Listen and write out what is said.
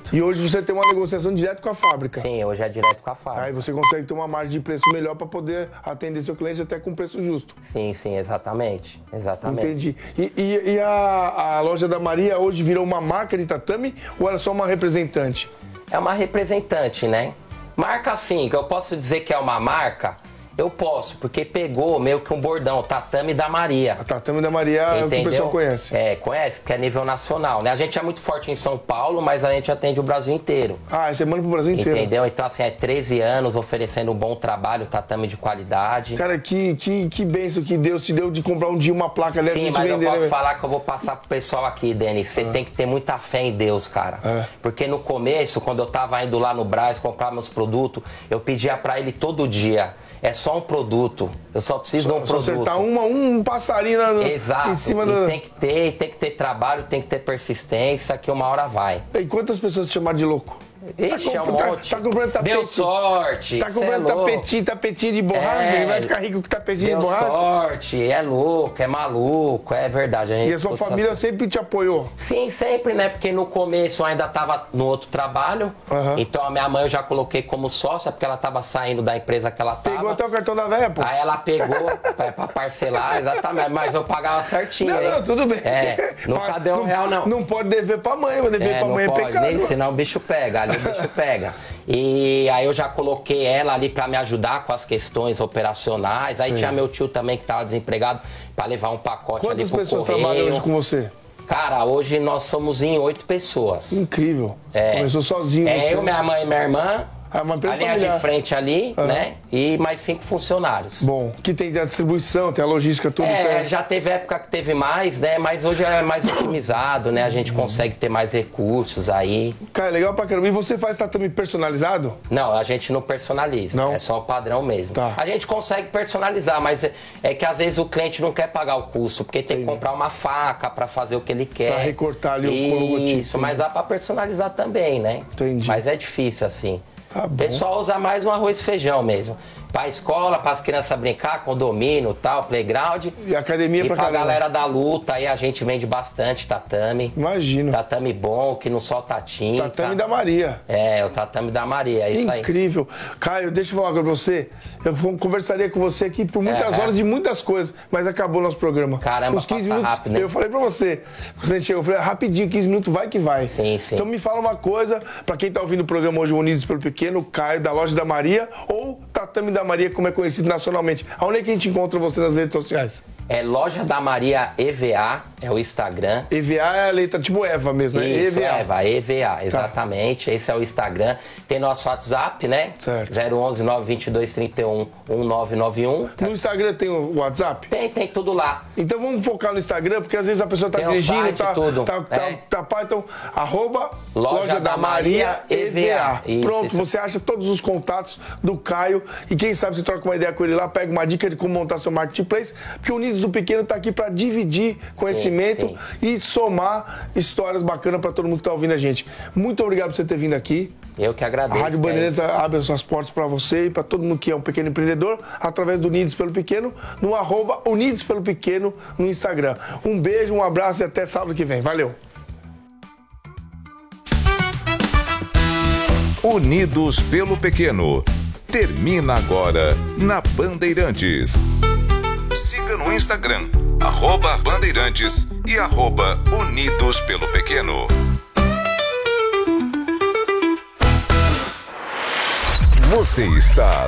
E hoje você tem uma negociação direto com a fábrica. Sim, hoje é direto com a fábrica. Aí você consegue ter uma margem de preço melhor para poder atender seu cliente até com preço justo. Sim, exatamente. Exatamente. Entendi. E a loja da Maria hoje virou uma marca de tatame ou era só uma representante? É uma representante, né? Marca sim, que eu posso dizer que é uma marca, eu posso, porque pegou meio que um bordão, Tatame da Maria. A Tatame da Maria é o que o pessoal conhece. É, conhece, porque é nível nacional, né? A gente é muito forte em São Paulo, mas a gente atende o Brasil inteiro. Ah, você manda pro Brasil inteiro. Entendeu? Então, assim, é 13 anos oferecendo um bom trabalho, tatame de qualidade. Cara, que bênção que Deus te deu de comprar um dia uma placa dessa. Sim, mas vender, eu posso falar que eu vou passar pro pessoal aqui, Denis. Você tem que ter muita fé em Deus, cara. Porque no começo, quando eu tava indo lá no Brás comprar meus produtos, eu pedia pra ele todo dia. É só um produto. Eu só preciso de um produto. Acertar um passarinho Exato. Em cima e tem que ter trabalho, tem que ter persistência, que uma hora vai. E quantas pessoas te chamaram de louco? Ixi, é um monte. Tá comprando tapete. Deu sorte. Tá comprando tapetinho de borracha. Ele vai ficar rico com tapetinho de borracha. Deu sorte. É louco, é maluco. É verdade. E a sua família sempre te apoiou? Sim, sempre, né? Porque no começo eu ainda tava no outro trabalho. Então a minha mãe eu já coloquei como sócia, porque ela tava saindo da empresa que ela tava. Pegou até o cartão da véia, pô. Aí ela pegou pra parcelar, exatamente. Mas eu pagava certinho. Não, tudo bem. Nunca deu R$1, não. Não pode dever pra mãe, mas dever pra mãe é pecado. Nem, senão o bicho pega, ali o bicho pega. E aí eu já coloquei ela ali pra me ajudar com as questões operacionais. Aí tinha meu tio também que tava desempregado pra levar um pacote ali pro correio. Quantas pessoas trabalham hoje com você? Cara, hoje nós somos em 8 pessoas. Incrível. Começou sozinho você. Eu, minha mãe e minha irmã. A linha de frente ali, né? E mais 5 funcionários. Bom, que tem a distribuição, tem a logística, tudo certo. Já teve época que teve mais, né? Mas hoje é mais otimizado, né? A gente consegue ter mais recursos aí. Cara, legal pra caramba. E você faz tatame personalizado? Não, a gente não personaliza. Não? É só o padrão mesmo. Tá. A gente consegue personalizar, mas é que às vezes o cliente não quer pagar o custo, porque tem que comprar uma faca pra fazer o que ele quer. Pra recortar ali o logotipo. Isso, mas dá pra personalizar também, né? Entendi. Mas é difícil assim. Tá bom. O pessoal usa mais um arroz e feijão mesmo. Pra escola, para as crianças brincar, condomínio, tal, playground. E academia pra caramba. Galera da luta, aí a gente vende bastante tatame. Imagino. Tatame bom, que não solta tinta. Tatame da Maria. O tatame da Maria, é isso aí. Incrível. Caio, deixa eu falar com você. Eu conversaria com você aqui por muitas horas de muitas coisas, mas acabou o nosso programa. Caramba, os 15 minutos, rápido, né? Eu falei pra você, você chegou, eu falei, rapidinho, 15 minutos, vai que vai. Sim, sim. Então me fala uma coisa, pra quem tá ouvindo o programa hoje, Unidos pelo Pequeno, Caio, da Loja da Maria, ou Tatame da Maria, como é conhecido nacionalmente. Aonde é que a gente encontra você nas redes sociais? É Loja da Maria EVA, é o Instagram. EVA é a letra tipo Eva mesmo, né? Isso, EVA, exatamente. Tá. Esse é o Instagram. Tem nosso WhatsApp, né? Certo. 011 922 31 1991. No Instagram tem o WhatsApp? Tem tudo lá. Então vamos focar no Instagram, porque às vezes a pessoa tá dirigindo, então, arroba Loja da Maria EVA. Pronto, você acha todos os contatos do Caio e quem sabe você troca uma ideia com ele lá, pega uma dica de como montar seu marketplace, porque o Unidos do Pequeno tá aqui para dividir conhecimento e somar histórias bacanas para todo mundo que tá ouvindo a gente. Muito obrigado por você ter vindo aqui. Eu que agradeço. A Rádio Bandeirantes abre as suas portas para você e para todo mundo que é um pequeno empreendedor, através do Unidos pelo Pequeno, no arroba Unidos pelo Pequeno no Instagram. Um beijo, um abraço e até sábado que vem. Valeu! Unidos pelo Pequeno. Termina agora na Bandeirantes. Siga no Instagram, @Bandeirantes e @Unidos pelo Pequeno. Você está